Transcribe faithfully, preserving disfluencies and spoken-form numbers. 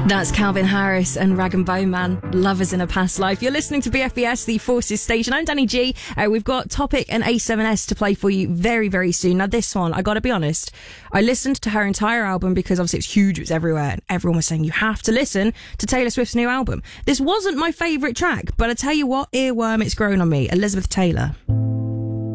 That's Calvin Harris and Rag and Bone Man, Lovers in a Past Life. You're listening to B F B S, the Forces Station. I'm Danny G. Uh, we've got Topic and A seven S to play for you very, very soon. Now, this one, I got to be honest, I listened to her entire album because obviously it's huge, it's everywhere, and everyone was saying you have to listen to Taylor Swift's new album. This wasn't my favourite track, but I tell you what, earworm, it's grown on me. Elizabeth Taylor.